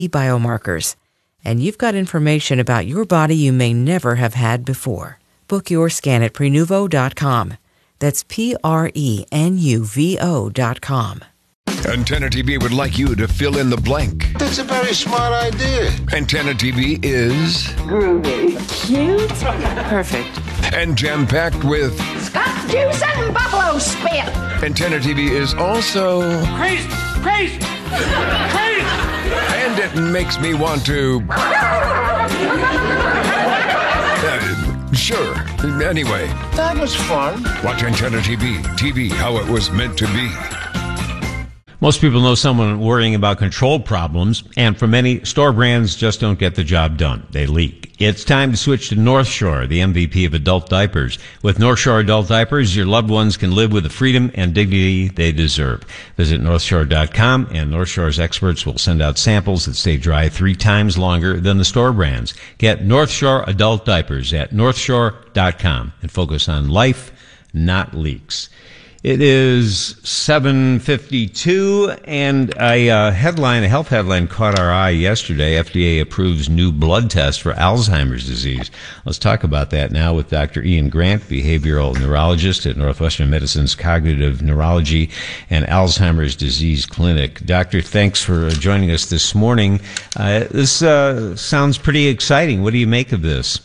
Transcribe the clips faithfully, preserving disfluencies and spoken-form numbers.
biomarkers. And you've got information about your body you may never have had before. Book your scan at prenuvo dot com. That's P R E N U V O dot com. Antenna T V would like you to fill in the blank. That's a very smart idea. Antenna T V is groovy, cute, perfect, and jam-packed with Scotch juice and buffalo spit. Antenna T V is also crazy, crazy, crazy, and it makes me want to. uh, sure. Anyway, that was fun. Watch Antenna T V. T V, how it was meant to be. Most people know someone worrying about control problems, and for many, store brands just don't get the job done. They leak. It's time to switch to North Shore, the M V P of adult diapers. With North Shore adult diapers, your loved ones can live with the freedom and dignity they deserve. Visit north shore dot com, and North Shore's experts will send out samples that stay dry three times longer than the store brands. Get North Shore adult diapers at north shore dot com and focus on life, not leaks. It is seven fifty-two, and a uh, headline, a health headline caught our eye yesterday. F D A approves new blood test for Alzheimer's disease. Let's talk about that now with Doctor Ian Grant, behavioral neurologist at Northwestern Medicine's Cognitive Neurology and Alzheimer's Disease Clinic. Doctor, thanks for joining us this morning. Uh, this uh, sounds pretty exciting. What do you make of this?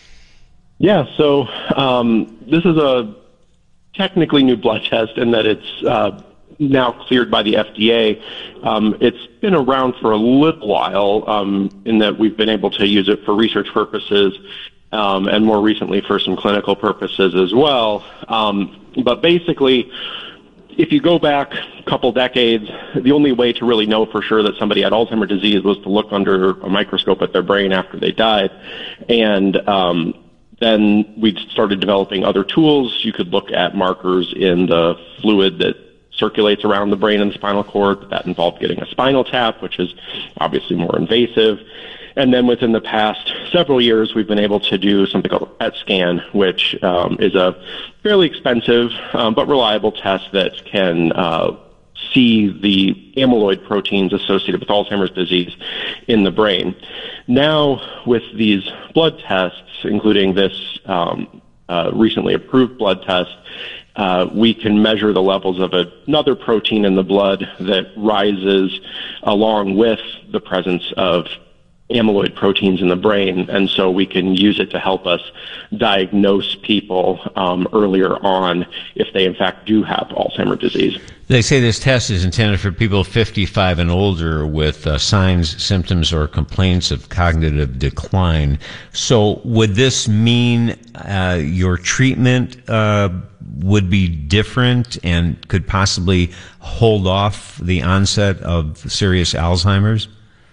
Yeah, so um, this is a technically new blood test in that it's uh, now cleared by the F D A. Um, it's been around for a little while um, in that we've been able to use it for research purposes um, and more recently for some clinical purposes as well. Um, but basically, if you go back a couple decades, the only way to really know for sure that somebody had Alzheimer's disease was to look under a microscope at their brain after they died. And um, Then we started developing other tools. You could look at markers in the fluid that circulates around the brain and the spinal cord. That involved getting a spinal tap, which is obviously more invasive. And then within the past several years, we've been able to do something called a P E T scan, which um, is a fairly expensive um, but reliable test that can uh, see the amyloid proteins associated with Alzheimer's disease in the brain. Now, with these blood tests, including this um, uh, recently approved blood test, uh, we can measure the levels of another protein in the blood that rises along with the presence of amyloid proteins in the brain, and so we can use it to help us diagnose people um, earlier on if they in fact do have Alzheimer's disease. They say this test is intended for people fifty-five and older with uh, signs, symptoms, or complaints of cognitive decline. So would this mean uh, your treatment uh, would be different and could possibly hold off the onset of serious Alzheimer's?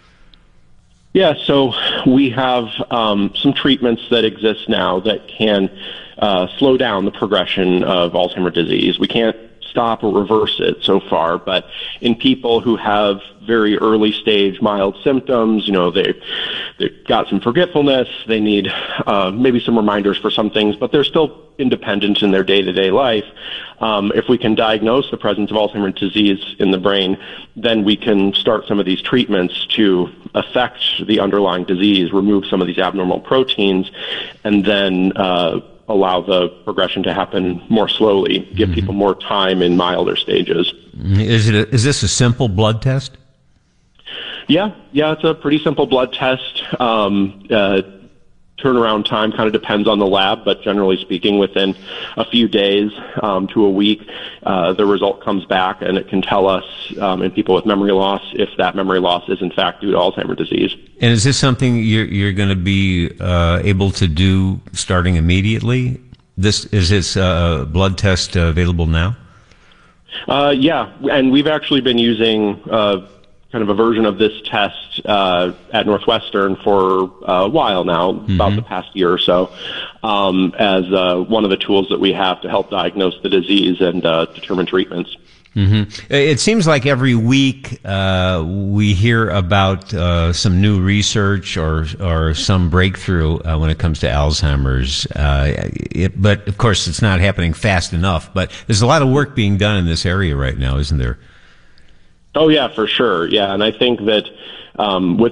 Yeah, so we have um, some treatments that exist now that can uh, slow down the progression of Alzheimer's disease. We can't stop or reverse it so far, but in people who have very early stage mild symptoms, you know, they, they've got some forgetfulness, they need uh, maybe some reminders for some things, but they're still independent in their day-to-day life. Um, if we can diagnose the presence of Alzheimer's disease in the brain, then we can start some of these treatments to affect the underlying disease, remove some of these abnormal proteins, and then uh, allow the progression to happen more slowly, give mm-hmm. people more time in milder stages. Is it? A, is this a simple blood test? Yeah, yeah, it's a pretty simple blood test. Um, uh, turnaround time kind of depends on the lab, but generally speaking, within a few days um, to a week, uh, the result comes back, and it can tell us um, in people with memory loss if that memory loss is in fact due to Alzheimer's disease. And is this something you're, you're going to be uh, able to do starting immediately? This is this uh, blood test uh, available now? Uh, yeah, and we've actually been using uh, kind of a version of this test uh, at Northwestern for a while now, mm-hmm. about the past year or so, um, as uh, one of the tools that we have to help diagnose the disease and uh, determine treatments. Mm-hmm. It seems like every week uh, we hear about uh, some new research or or some breakthrough uh, when it comes to Alzheimer's. Uh, it, but of course, it's not happening fast enough. But there's a lot of work being done in this area right now, isn't there? Oh yeah, for sure. Yeah, and I think that um, with